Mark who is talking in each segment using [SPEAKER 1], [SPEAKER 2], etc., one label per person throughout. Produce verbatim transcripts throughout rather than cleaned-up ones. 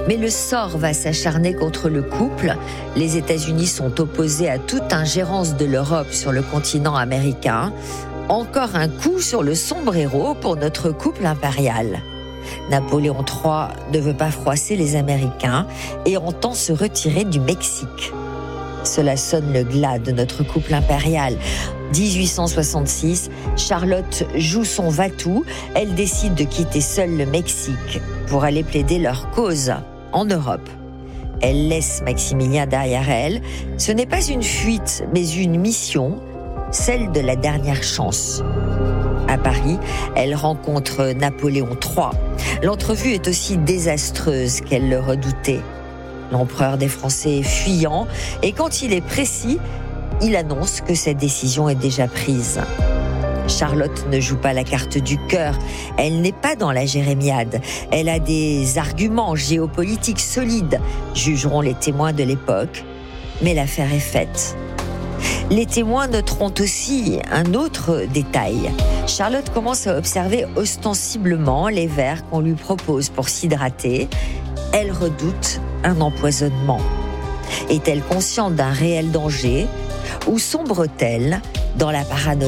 [SPEAKER 1] Mais le sort va s'acharner contre le couple. Les États-Unis sont opposés à toute ingérence de l'Europe sur le continent américain. Encore un coup sur le sombrero pour notre couple impérial. Napoléon trois ne veut pas froisser les Américains et entend se retirer du Mexique. Cela sonne le glas de notre couple impérial. dix-huit cent soixante-six, Charlotte joue son va-tout. Elle décide de quitter seule le Mexique pour aller plaider leur cause en Europe. Elle laisse Maximilien derrière elle. Ce n'est pas une fuite, mais une mission, celle de la dernière chance. À Paris, elle rencontre Napoléon trois. L'entrevue est aussi désastreuse qu'elle le redoutait. L'empereur des Français est fuyant et quand il est précis, il annonce que cette décision est déjà prise. Charlotte ne joue pas la carte du cœur. Elle n'est pas dans la jérémiade. Elle a des arguments géopolitiques solides, jugeront les témoins de l'époque. Mais l'affaire est faite. Les témoins noteront aussi un autre détail. Charlotte commence à observer ostensiblement les verres qu'on lui propose pour s'hydrater. Elle redoute un empoisonnement. Est-elle consciente d'un réel danger ou sombre-t-elle dans la paranoïa ?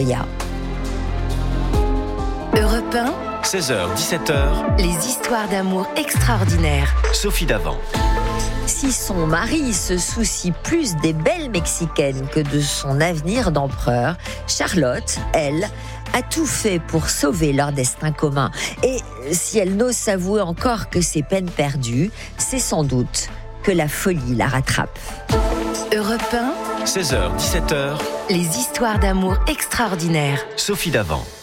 [SPEAKER 2] Europe un,
[SPEAKER 3] seize heures dix-sept heures,
[SPEAKER 2] les histoires d'amour extraordinaires.
[SPEAKER 3] Sophie Davant.
[SPEAKER 1] Si son mari se soucie plus des belles Mexicaines que de son avenir d'empereur, Charlotte, elle, a tout fait pour sauver leur destin commun. Et si elle n'ose s'avouer encore que c'est peine perdue, c'est sans doute que la folie la rattrape.
[SPEAKER 2] Europe un,
[SPEAKER 3] seize heures dix-sept heures,
[SPEAKER 2] les histoires d'amour extraordinaires.
[SPEAKER 3] Sophie Davant.